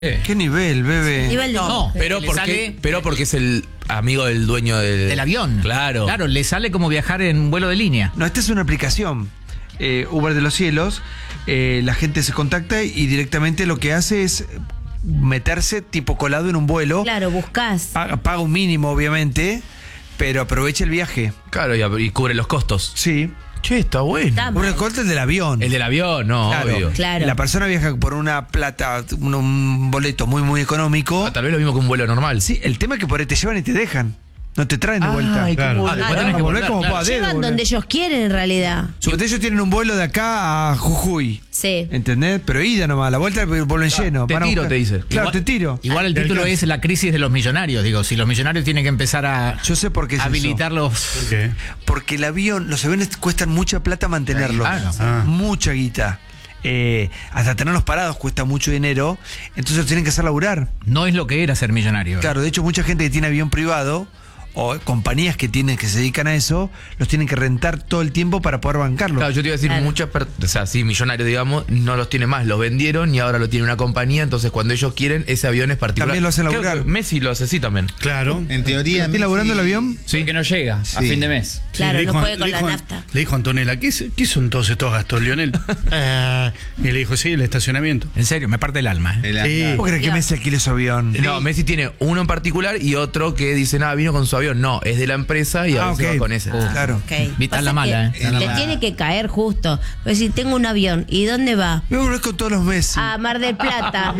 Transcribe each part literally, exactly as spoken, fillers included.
¿Qué nivel, bebé? Nivel de No, Pero le porque, sale- pero porque es el amigo del dueño del, del avión. Claro. Claro, le sale como viajar en vuelo de línea. No, esta es una aplicación. eh, Uber de los cielos. eh, la gente se contacta y directamente lo que hace es meterse tipo colado en un vuelo. Claro, buscás. Paga, paga un mínimo, obviamente, pero aprovecha el viaje. Claro, y, y cubre los costos. Sí. Che, está bueno. Está Cubre el mal. costo del avión. El del avión, no, Claro. obvio. Claro. La persona viaja por una plata, un, un boleto muy, muy económico. Ah, tal vez lo mismo que un vuelo normal. Sí, el tema es que por ahí te llevan y te dejan. No te traen de vuelta. Ay, Claro. ¿cómo Ah, volver? después tenés que volver volver, como claro. pa' dedo, Llevan boludo. donde ellos quieren en realidad. Porque ellos tienen un vuelo de acá a Jujuy. Sí. ¿Entendés? Pero ida nomás, la vuelta vuelven lleno. te Van a tiro, buscar- te dice. Claro, Igual- te tiro. Igual el Del título caso. es la crisis de los millonarios. Digo, si los millonarios tienen que empezar a Yo sé por qué es habilitar los... ¿Por qué? Porque el avión, los aviones cuestan mucha plata mantenerlos. Claro. Ah. Mucha guita. Eh, hasta tenerlos parados cuesta mucho dinero. Entonces los tienen que hacer laburar. No es lo que era ser millonario. Claro, de hecho, mucha gente que tiene avión privado o compañías que tienen que se dedican a eso, los tienen que rentar todo el tiempo para poder bancarlo. Claro, yo te iba a decir, Claro. muchas personas, o sea, sí, millonarios, digamos, no los tiene más, los vendieron y ahora lo tiene una compañía, entonces cuando ellos quieren, ese avión es particular. También lo hacen Creo laburar. que Messi lo hace así también. Claro. En teoría. ¿Está laburando el avión? Sí, que no llega a Sí. fin de mes. Claro, le no dijo- puede con le la dijo- nafta. Le dijo a Antonella, ¿qué, es- qué son todos estos gastos, Lionel? Ah, y le dijo, sí, el estacionamiento. En serio, me parte el alma. ¿eh? El- Sí. ¿Cómo crees que Dios. Messi alquile su avión? No, Messi tiene uno en particular y otro que dice, nada, vino con su avión. No, es de la empresa y Ah, ahora se ok. va con ese. Claro. Ok. Viste, Pasa la mala, que eh. Está Le la- tiene que caer justo. Pues si tengo un avión, ¿y dónde va? Voy a volver con todos los Messi. A Mar del Plata.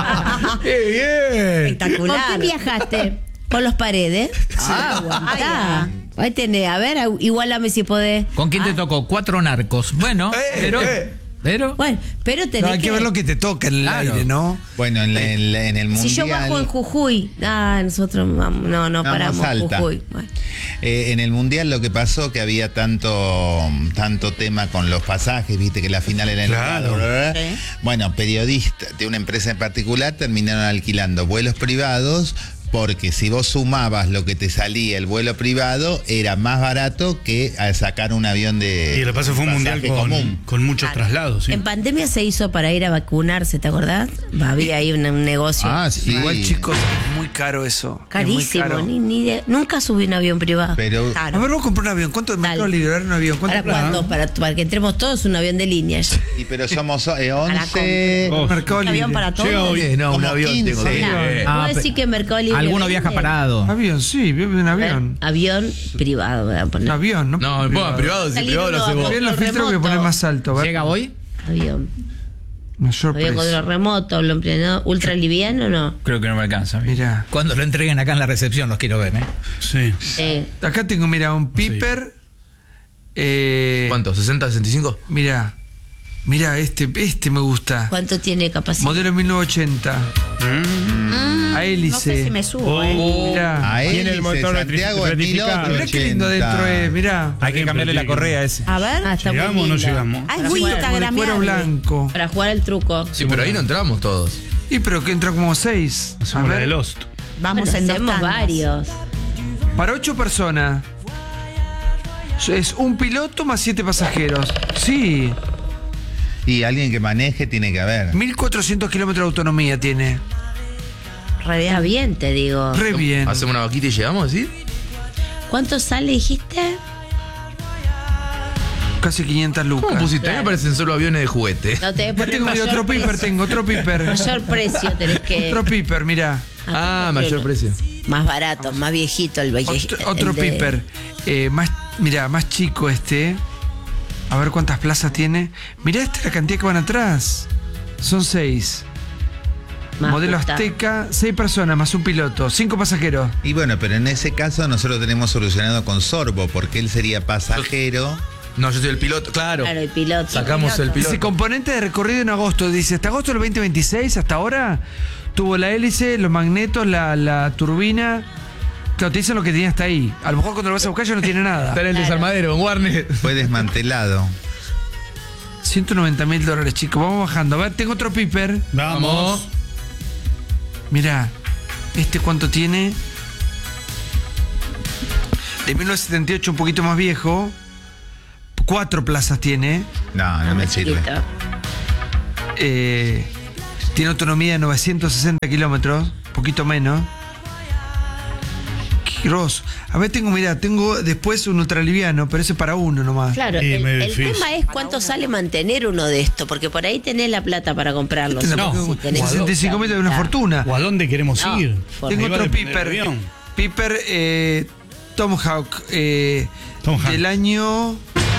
¡Qué bien! ¿Con Espectacular. qué viajaste? ¿Por los paredes? Ah, aguantá. Ahí tenés, a ver, igualame si podés. ¿Con quién te tocó? Cuatro narcos. Bueno, Eh, pero... eh. Pero... Bueno, pero tenés No, hay que ver lo que te toca en el Claro. aire, ¿no? Bueno, en, la- en la- en el Si mundial. yo bajo en Jujuy, ah, nosotros vamos, no, no No, paramos más alta. Jujuy. Bueno. Eh, en el mundial lo que pasó que había tanto tanto tema con los pasajes, viste que la final era en Claro. bla, bla, bla. Sí. Bueno, periodistas de una empresa en particular terminaron alquilando vuelos privados. Porque si vos sumabas lo que te salía el vuelo privado, era más barato que a sacar un avión de. Y lo que pasa fue un mundial pasaje con, común. con muchos traslados. Sí. En pandemia se hizo para ir a vacunarse, ¿te acordás? Había ahí un, un negocio. Ah, sí. Igual, chicos, es muy caro eso. Es muy Carísimo, caro. ni, ni de- nunca subí un avión privado. Pero A ver, vamos a comprar un avión. ¿Cuánto de Dale. mercado liberar un avión? ¿Cuánto ¿Para cuánto? Para, para que entremos todos un avión de línea. y pero somos eh, la once. Oh. Mercado Un avión Libre. para todos. Llega hoy. No, un Como avión quince. tengo. que- Claro. Eh, Ah, ¿Puedo pe- decir que Mercado Libre Alguno vende? viaja parado. Avión, sí, vive en avión. Avión privado, voy a Un poner. avión, ¿no? No, me ponga privado, si Salir privado lo uno hace a vos. ver. Bien, los filtros voy a poner más alto. a ver. ¿Llega hoy? Avión. Mayor Avión con precio. los remotos, lo empleado, ultra liviano, ¿no? Creo que no me alcanza. Mirá. Cuando lo entreguen acá en la recepción los quiero ver, ¿eh? Sí. Eh, Acá tengo, mira, un Piper. Eh, ¿Cuánto? ¿sesenta, sesenta y cinco? Mira. Mira, este, este me gusta. ¿Cuánto tiene capacidad? Modelo mil novecientos ochenta. Mm, A hélice. No sé si me subo, ¿eh? Mirá. A él Tiene el motor Santiago es electrificado. Mirá qué lindo dentro es, mirá. Hay que cambiarle la correa a ese. A ver. Ah, está muy ¿Llegamos o no lindo. llegamos? Ah, es Para muy jugar- Como de cuero instagramiable. blanco. Para jugar el truco. Sí, pero ahí no entramos todos. Y pero que entra como seis. A Somos la de ver. Lost. Vamos Bueno, en dos hacemos tandas. varios. Para ocho personas. Es un piloto más siete pasajeros. Sí. Y alguien que maneje tiene que haber. mil cuatrocientos kilómetros de autonomía tiene. Re bien. Está bien, te digo. Re bien. Hacemos una vaquita y llegamos, ¿sí? ¿Cuánto sale, dijiste? Casi quinientas ¿Cómo lucas. pusiste? A mí me parecen solo aviones de juguete. No te Ya poner tengo mira, mayor otro piper, precio. tengo otro piper. Mayor precio tenés que... Otro piper, mirá. Ah, mayor precio. Más barato, más viejito el viejito. Otro, otro piper. Eh, más, mirá, más chico este. A ver cuántas plazas tiene. Mirá esta la cantidad que van atrás. Son seis. Modelo Azteca, seis personas más un piloto, cinco pasajeros. Y bueno, pero en ese caso nosotros tenemos solucionado con Sorbo, porque él sería pasajero. No, yo soy el piloto, claro. Claro, el piloto. Sacamos el piloto. Dice componente de recorrido en agosto. Dice hasta agosto del veinte veintiséis, hasta ahora, tuvo la hélice, los magnetos, la, la turbina. Claro, te dicen lo que tenía hasta ahí. A lo mejor cuando lo vas a buscar ya no tiene nada. Está en el desarmadero, en Warner. Fue desmantelado. ciento noventa mil dólares, chicos. Vamos bajando. A ver, tengo otro piper. Vamos. Mirá, ¿este cuánto tiene? De mil novecientos setenta y ocho, un poquito más viejo. Cuatro plazas tiene. No, no me sirve. Chiquito. Eh, Tiene autonomía de novecientos sesenta kilómetros, poquito menos. Qué grosso. A ver, tengo, mira, tengo después un ultraliviano, pero ese para uno nomás. Claro, Sí, el, medio el difícil. tema es cuánto sale mantener uno de estos, porque por ahí tenés la plata para comprarlo. Este Si tampoco- tenés- sesenta y cinco mil de una Claro. fortuna. ¿O a dónde queremos No, ir? por- Tengo Ahí va a otro depender Piper. del avión. Piper eh, Tomahawk. Eh, Tomahawk. Del año.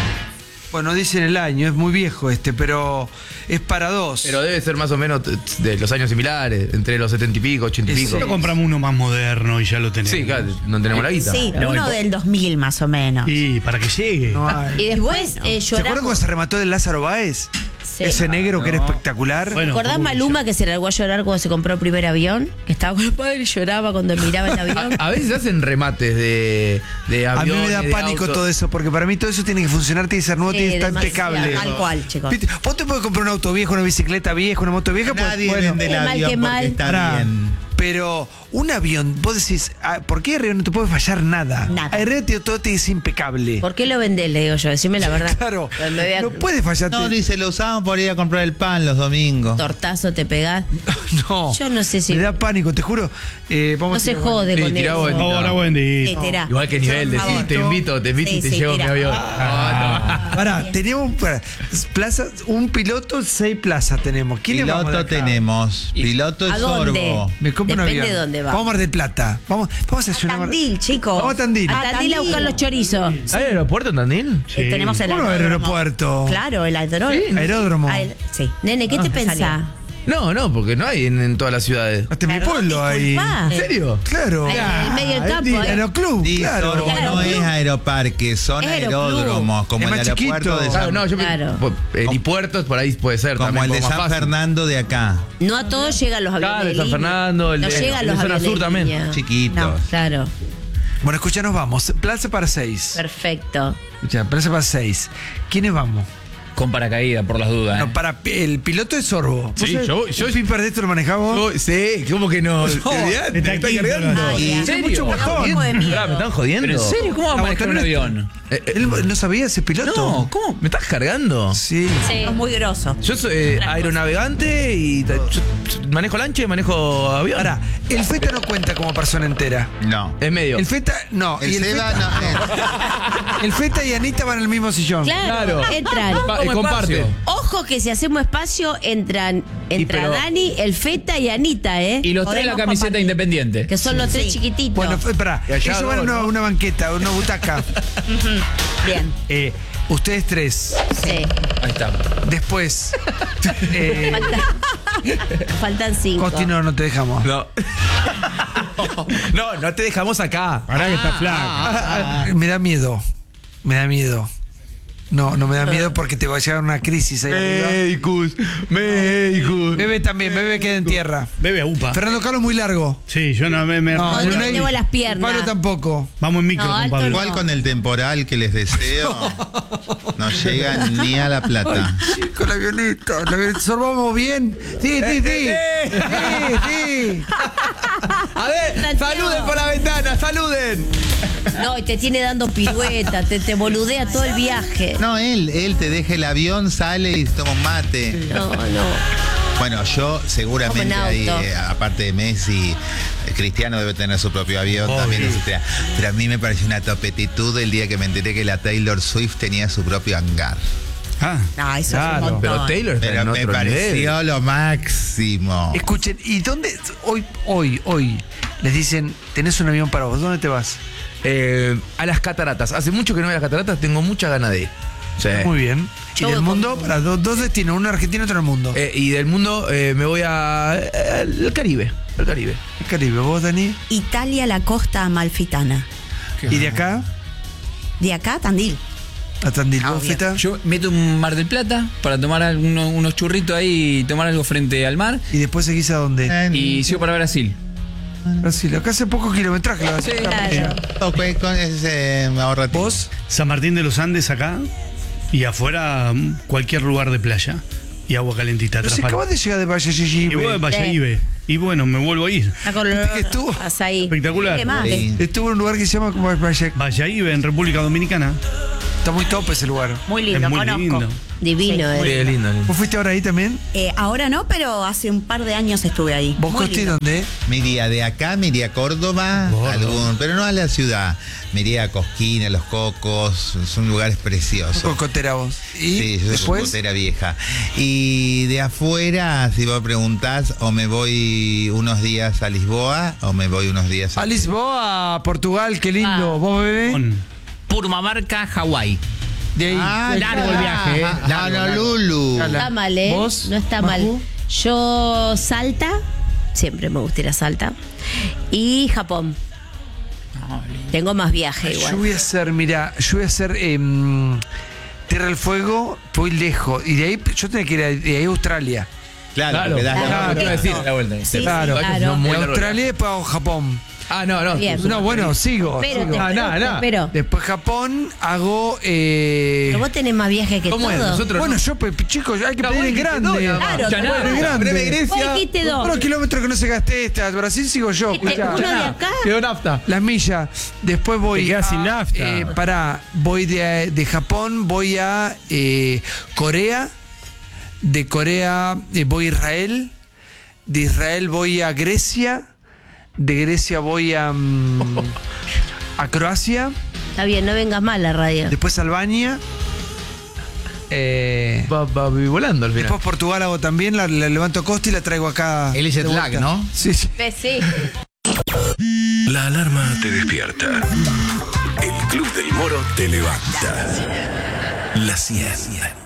Bueno, dicen el año, es muy viejo este, pero es para dos. Pero debe ser más o menos t- de los años similares, entre los setenta y pico, ochenta y Sí. pico. Pero compramos uno más moderno y ya lo tenemos. Sí, claro, no tenemos la guita. Sí, Pero uno bueno. del dos mil más o menos. Y para que llegue. No hay. Y después eh, ¿Se acuerdan cuando lloramos. se remató del Lázaro Báez? Sí. Ese negro que era espectacular. Bueno, ¿Recordás ¿cómo Maluma que se largó a llorar cuando se compró el primer avión? Que estaba con el padre y lloraba cuando miraba el avión. A, a veces hacen remates de, de A mí aviones. me da de pánico autos. todo eso, porque para mí todo eso tiene que funcionar, tiene que ser nuevo, Sí, tiene que estar demasiado, impecable. Tal cual, chicos. ¿Viste? Vos te puedes comprar un auto viejo, una bicicleta vieja, una moto vieja, pues Nadie bueno. vende el Qué mal, avión qué porque mal. está Pará. bien. Pero un avión, vos decís, ah, ¿por qué arriba no te puede fallar nada? Nada. Arriba tío, todo te es impecable. ¿Por qué lo vendés? Le digo yo, decime la verdad. Claro, Pues me voy a- no puede fallar. No, dice, lo usaban por ir a comprar el pan los domingos. Tortazo te pegás. No, Yo no sé si- me da pánico, te juro. Eh, vamos No a se tirar- jode Sí, con tirá eso. buen- Ahora, Wendy. Sí, tirá. Igual que nivel, Por decir, favor. te invito, te invito Sí, y te sí, llevo tira. mi avión. Ah, Pará, teníamos para, plazas, un piloto, seis plazas tenemos. ¿Quiénes vamos de Piloto acá? tenemos. Piloto ¿A es dónde? sorbo. Me compro un Depende avión. de dónde va. Vamos a Mar del Plata. Vamos, vamos a A hacer una. Tandil, chicos. Vamos a Tandil. A Tandil a buscar los chorizos. ¿Hay aeropuerto en Tandil? Sí. Eh, tenemos el ¿Cómo no hay aeropuerto? Claro, el aerodromo. Aeródromo. Ah, el- Sí. Nene, ¿qué Ah, te me pensás? salió. No, no, porque no hay en, en todas las ciudades. Hasta en mi Perdón, pueblo hay. disculpa. ¿En serio? Claro. Ahí, en el medio del campo, El ¿eh? aeroclub, Sí, claro. sorbo Claro, no club. es aeroparque, son Es aeroclub. aeródromos, como Es el más aeropuerto chiquito. de Claro, San, no, yo me- Claro. po- helipuertos por ahí puede ser como también, el de como más San fácil. Fernando de acá, No a todos llegan los aviones Claro, de el San línea. Fernando, el no de- llegan el los de zona aviones sur de también. línea. chiquitos. No. Claro, Bueno, escucha, nos vamos. Plaza para seis. perfecto. Escucha, plaza para seis. ¿Quiénes vamos? Con paracaídas, por las dudas. No, ¿eh? para el piloto de Sorbo. Sí, ¿Vos yo- sabés- yo- ¿El Piper de esto lo manejás vos? Oh, sí, ¿cómo que no? No, Olvidate, está me está aquí, cargando. pero- ¿En Ay, serio? mucho bajón. Un poco de miedo. Pará, ¿me están jodiendo? ¿Pero en serio? ¿Cómo va a La manejar un botonera- avión? Eh, eh, ¿Él no sabía ese piloto? No, ¿cómo? ¿Me estás cargando? Sí. Sí. Es muy grosso. Yo soy eh, aeronavegante y ta- yo manejo lancha y manejo avión. Ahora, el feta no cuenta como persona entera. No. Es medio. El feta, no. El y el, Seba feta, no. eh, el feta y Anita van al mismo sillón. Claro, Claro. entran. Pa- eh, Como comparte. espacio. Ojo que si hacemos espacio entran entra pero- Dani, el Feta y Anita, ¿eh? Y los tres la Podemos camiseta compartir. independiente. Que son los tres Sí. chiquititos. Bueno, fue- pará. Y allá Ellos van a dos, una, ¿no? una banqueta, una butaca. Bien. Eh, ustedes tres. sí. Ahí está. Después. eh, Faltan, faltan cinco. Costi, no, no te dejamos. No. no, no te dejamos acá. Pará que está flaca. Me da miedo. Me da miedo. No, no me da miedo porque te va a llegar una crisis ahí arriba. Médicos, médicos. Bebe también, Bebe queda en tierra. Bebe a UPA. Fernando Carlos muy largo. Sí, yo no me. me- No, No, Brunei, te tengo las piernas. Pablo tampoco. Vamos en micro No, con alto Pablo. no. Igual con el temporal que les deseo, no llegan ni a La Plata. Sí, con la avioneta. La avioneta. ¿Sorbamos bien? Sí, sí, sí. Sí, sí. A ver, saluden por la ventana, saluden. No, y te tiene dando pirueta, te, te boludea todo el viaje. No, él, él te deja el avión, sale y toma un mate. No, no. Bueno, yo seguramente Como en ahí, auto. eh, aparte de Messi, eh, Cristiano debe tener su propio avión Obvio. también, etcétera. Pero a mí me pareció una topetitud el día que me enteré que la Taylor Swift tenía su propio hangar. Ah, No, eso Claro. es un montón. Pero Taylor está Pero en me otro pareció nivel. lo máximo. Escuchen, ¿y dónde? Hoy, hoy, hoy les dicen, tenés un avión para vos, ¿dónde te vas? Eh, a las cataratas. Hace mucho que no voy a las cataratas, tengo mucha ganas de ir. Sí. Muy bien. ¿Y Yo del voy mundo? con- Para dos, dos destinos, uno argentino y otro en el mundo. Eh, y del mundo eh, me voy a, eh, al Caribe. Al Caribe. El Caribe, ¿vos, Dani? Italia, la costa amalfitana. ¿Y de acá? De acá, Tandil. A Tandil, ¿vos, Obvio. Feta? Yo meto un Mar del Plata para tomar algunos, unos churritos ahí y tomar algo frente al mar. ¿Y después seguís a dónde? Y sigo para Brasil. Brasil. Acá hace pocos kilometrajes. lo hace. Claro. Ok, con ese ahorrativo. ¿Vos? San Martín de los Andes acá y afuera mm, cualquier lugar de playa y agua calentita. Pero si transparente. acabas de llegar de Valle Y voy a Valladolid. Y bueno, me vuelvo a ir. Está con ¿Viste que estuvo? Hasta ahí. Espectacular. ¿Qué más? Sí. Estuvo en un lugar que se llama como Valle. Valladolid en República Dominicana. Está muy top ese lugar. Muy lindo, es muy conozco. lindo. Divino, Sí, eh. Sí, lindo, lindo. ¿Vos fuiste ahora ahí también? Eh, ahora no, pero hace un par de años estuve ahí. ¿Vos, Muy Costi, lindo. dónde? Me iría de acá, me iría a Córdoba, Córdoba. algún, pero no a la ciudad. Me iría a Cosquín, a Los Cocos, son lugares preciosos. Cocotera vos. ¿Y Sí, yo soy después? cocotera vieja. Y de afuera, si vos preguntás, o me voy unos días a Lisboa, o me voy unos días a... A Lisboa, Portugal, qué lindo. Ah. ¿Vos, bebé? Con- Purmamarca, Hawái. De ahí. Ah, largo el viaje, eh, ah, largo, Honolulu. largo. No está mal, ¿eh? ¿Vos, No está Maju? mal. Yo, Salta, siempre me gusta ir a Salta. Y Japón. Tengo más viaje Yo igual. voy a hacer, mira, yo voy a hacer em, Tierra del Fuego, voy lejos. Y de ahí, yo tengo que ir a, de ahí a Australia. Claro, Claro, porque das la claro. vuelta. te iba a decir la vuelta. Sí, sí, Claro. claro. De Muy largo. Australia y después hago Japón. Ah, no, no. Bien. No, bueno, sigo. Pero sigo. te Ah, nada, espero, te nada. espero. Después Japón, hago... eh, Pero vos tenés más viaje que ¿Cómo todo. es? Nosotros bueno, no. yo, pues, chicos, hay que No, pedir en vos dijiste grande. dos, nada más. Claro, Ya nada. en grande. Breve Grecia. Vos dijiste dos. Los kilómetros que no se gasté esta. Brasil sigo yo. Este, escuchá. uno de acá. Quedó nafta. Las millas. Después voy Te quedás a, sin nafta. Eh, pará, voy de, de Japón, voy a eh, Corea. De Corea eh, voy a Israel. De Israel voy a Grecia. De Grecia voy a, mm, a Croacia. Está bien, no vengas mal a la radio. Después Albania. Eh, Va, va volando al final. después Portugal hago también. La, la levanto Costa y la traigo acá. El jet de lag, vuelta. ¿no? Sí, sí. Ve, sí. La alarma te despierta. El Club del Moro te levanta. La cien.